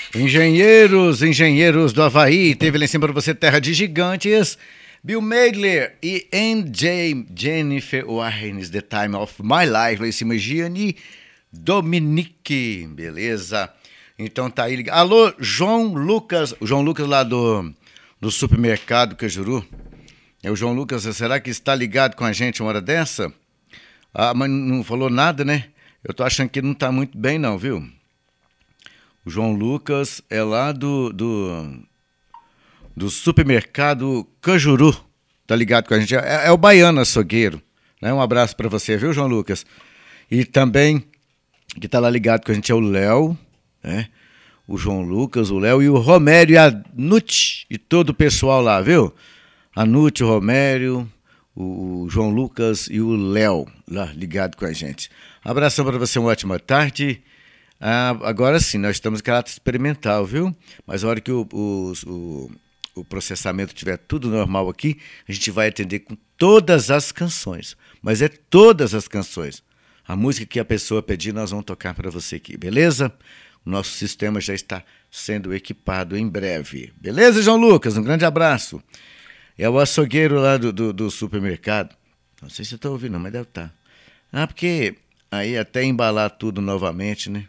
Engenheiros do Havaí, teve lá em cima para você Terra de Gigantes, Bill Medley e NJ Jennifer Warnes, The Time of My Life, lá em cima Gianni Dominique, beleza? Então tá aí, alô, João Lucas lá do supermercado Cajuru, é o João Lucas, será que está ligado com a gente uma hora dessa? Ah, mas não falou nada, né? Eu tô achando que ele não tá muito bem não, viu? O João Lucas é lá do supermercado Cajuru, tá ligado com a gente? É o Baiano Açougueiro, né? Um abraço para você, viu, João Lucas? E também, que tá lá ligado com a gente é o Léo, né? O João Lucas, o Léo e o Romério e a Nute e todo o pessoal lá, viu? A Nute, o Romério, o João Lucas e o Léo lá ligado com a gente. Abração para você, uma ótima tarde. Ah, agora sim, nós estamos em caráter experimental, viu? Mas a hora que o processamento estiver tudo normal aqui, a gente vai atender com todas as canções. Mas é todas as canções. A música que a pessoa pedir, nós vamos tocar para você aqui, beleza? O nosso sistema já está sendo equipado em breve. Beleza, João Lucas? Um grande abraço. É o açougueiro lá do supermercado. Não sei se você está ouvindo, mas deve estar. Ah, porque aí até embalar tudo novamente, né?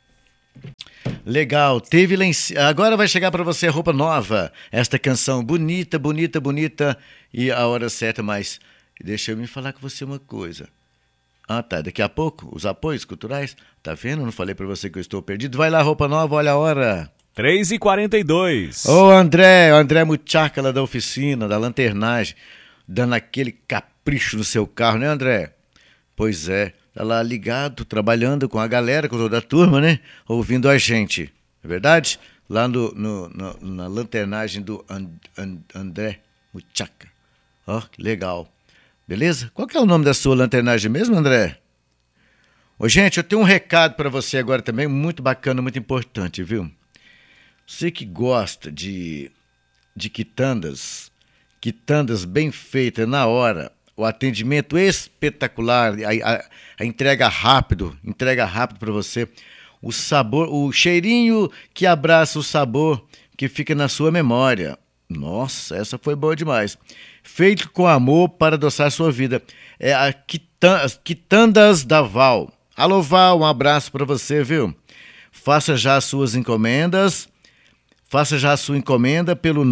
Legal, teve lá em cima. Agora vai chegar para você a roupa nova. Esta canção bonita, bonita, bonita. E a hora certa, mas deixa eu me falar com você uma coisa. Ah, tá. Daqui a pouco, os apoios culturais. Tá vendo? Não falei para você que eu estou perdido. Vai lá, roupa nova, olha a hora. 3h42. Ô, André Muchaca lá da oficina, da lanternagem, dando aquele capricho no seu carro, né, André? Pois é. Tá lá ligado, trabalhando com a galera, com toda a turma, né? Ouvindo a gente. É verdade? Lá na lanternagem do André Muchaca. Ó, que legal. Beleza? Qual que é o nome da sua lanternagem mesmo, André? Ô, gente, eu tenho um recado para você agora também, muito bacana, muito importante, viu? Você que gosta de quitandas bem feitas na hora, o atendimento espetacular, a entrega rápido para você, o sabor, o cheirinho que abraça o sabor que fica na sua memória. Nossa, essa foi boa demais. Feito com amor para adoçar a sua vida. É a Quitandas da Val. Alô, Val, um abraço para você, viu? Faça já as suas encomendas. Faça já a sua encomenda pelo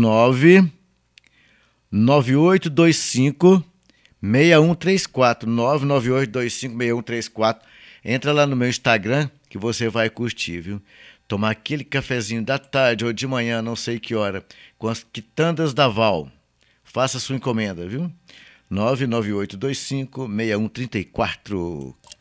99825 6134 99825 6134. Entra lá no meu Instagram que você vai curtir, viu? Tomar aquele cafezinho da tarde ou de manhã, não sei que hora, com as quitandas da Val. Faça a sua encomenda, viu? 99825 6134.